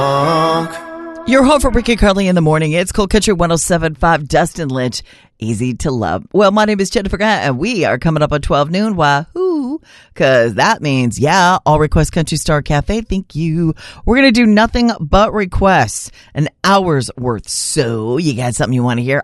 You're home for Ricky Carly in the morning. It's Cool Country 107.5. Dustin Lynch, easy to love. Well, my name is Jennifer Grant, and we are coming up on 12 noon. Wahoo! Because that means, yeah, all request Country Star Cafe. Thank you. We're going to do nothing but requests, an hour's worth. So you got something you want to hear?